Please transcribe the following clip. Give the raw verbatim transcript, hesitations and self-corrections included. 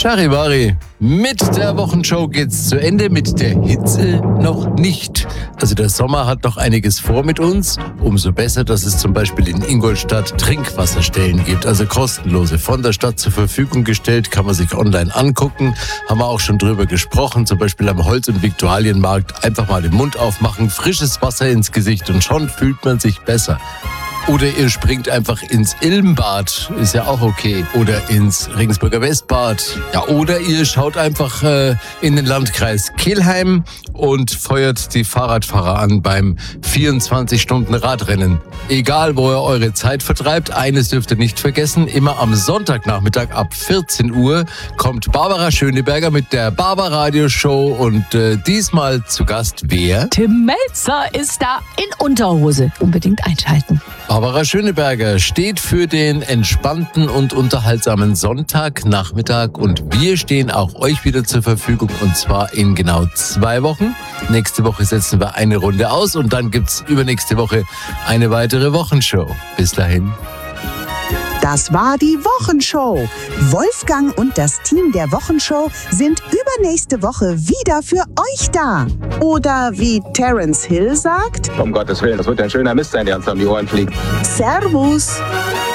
Charivari. Mit der Wochenshow geht's zu Ende, mit der Hitze noch nicht. Also der Sommer hat noch einiges vor mit uns. Umso besser, dass es zum Beispiel in Ingolstadt Trinkwasserstellen gibt, also kostenlose, von der Stadt zur Verfügung gestellt, kann man sich online angucken. Haben wir auch schon drüber gesprochen, zum Beispiel am Holz- und Viktualienmarkt. Einfach mal den Mund aufmachen, frisches Wasser ins Gesicht und schon fühlt man sich besser. Oder ihr springt einfach ins Ilmbad, ist ja auch okay. Oder ins Regensburger Westbad. Ja, oder ihr schaut einfach äh, in den Landkreis Kelheim und feuert die Fahrradfahrer an beim vierundzwanzig-Stunden-Radrennen. Egal, wo ihr eure Zeit vertreibt, eines dürft ihr nicht vergessen. Immer am Sonntagnachmittag ab vierzehn Uhr kommt Barbara Schöneberger mit der Barbaradio-Show. Und äh, diesmal zu Gast wer? Tim Melzer ist da in Unterhose. Unbedingt einschalten. Barbara Schöneberger steht für den entspannten und unterhaltsamen Sonntagnachmittag und wir stehen auch euch wieder zur Verfügung und zwar in genau zwei Wochen. Nächste Woche setzen wir eine Runde aus und dann gibt's übernächste Woche eine weitere Wochenshow. Bis dahin. Das war die Wochenshow. Wolfgang und das Team der Wochenshow sind übernächste Woche wieder für euch da. Oder wie Terence Hill sagt: Um Gottes Willen, das wird ein schöner Mist sein, der uns um die Ohren fliegt. Servus.